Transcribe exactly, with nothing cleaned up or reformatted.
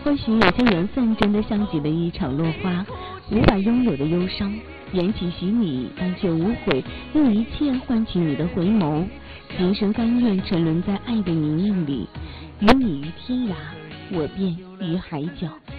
或许有些缘分真的像极了一场落花，无法拥有的忧伤，缘起许你，但却无悔，用一切换取你的回眸，今生甘愿沉沦在爱的泥泞里，与你于天涯，我便于海角。